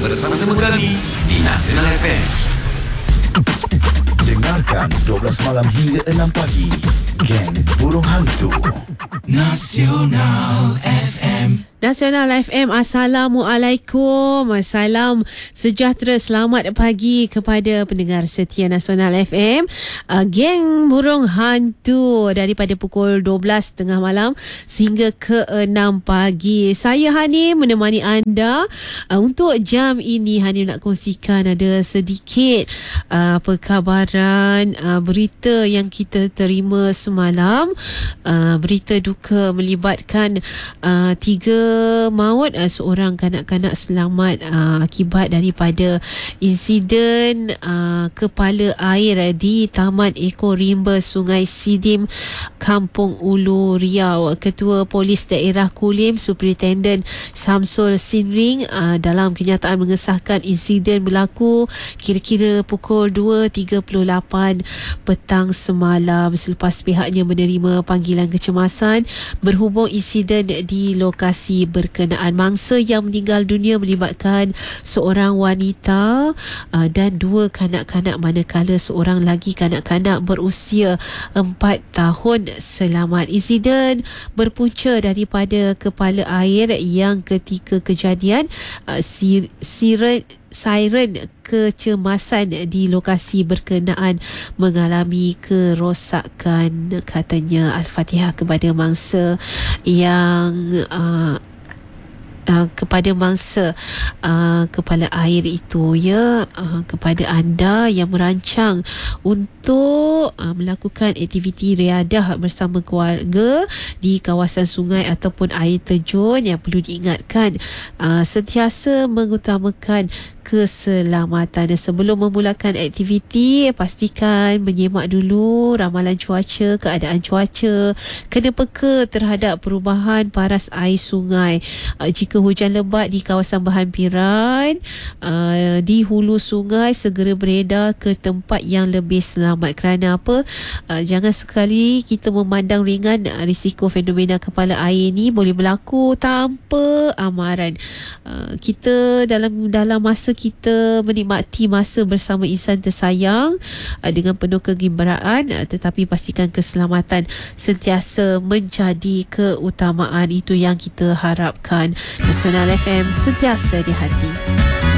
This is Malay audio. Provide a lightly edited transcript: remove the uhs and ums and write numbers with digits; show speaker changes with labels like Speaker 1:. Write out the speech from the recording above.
Speaker 1: bersama-sama kami di Nasional FM.
Speaker 2: Dengarkan 12 malam hingga 6 pagi. Geng Burung Hantu Nasional FM.
Speaker 3: Nasional FM, Assalamualaikum. Salam sejahtera, selamat pagi kepada pendengar setia Nasional FM. Geng Burung Hantu daripada pukul 12 tengah malam sehingga ke 6 pagi. Saya Hani menemani anda. Untuk jam ini Hani nak kongsikan ada sedikit perkabaran berita yang kita terima semalam. Berita duka melibatkan 3 maut, seorang kanak-kanak selamat akibat daripada insiden kepala air di Taman Eko Rimba Sungai Sidim, Kampung Ulu, Riau. Ketua Polis Daerah Kulim, Superintendent Syamsul Sinring, dalam kenyataan mengesahkan insiden berlaku kira-kira pukul 2.38 petang semalam selepas pihaknya menerima panggilan kecemasan berhubung insiden di lokasi berkenaan. Mangsa yang meninggal dunia melibatkan seorang wanita dan 2 kanak-kanak, manakala seorang lagi kanak-kanak berusia 4 tahun selamat. Insiden berpunca daripada kepala air yang ketika kejadian siren kecemasan di lokasi berkenaan mengalami kerosakan, katanya. Al-Fatihah kepada mangsa yang kepada mangsa kepala air itu, ya. Kepada anda yang merancang untuk melakukan aktiviti riadah bersama keluarga di kawasan sungai ataupun air terjun, yang perlu diingatkan sentiasa mengutamakan keselamatan. Sebelum memulakan aktiviti, pastikan menyemak dulu ramalan cuaca, keadaan cuaca, kena peka terhadap perubahan paras air sungai. Jika hujan lebat di kawasan berhampiran di hulu sungai, segera beredar ke tempat yang lebih selamat. Kerana apa? Jangan sekali kita memandang ringan risiko fenomena kepala air ni boleh berlaku tanpa amaran. Kita dalam masa kita menikmati masa bersama insan tersayang dengan penuh kegembiraan, tetapi pastikan keselamatan sentiasa menjadi keutamaan. Itu yang kita harapkan. Nasional FM, sentiasa di hati.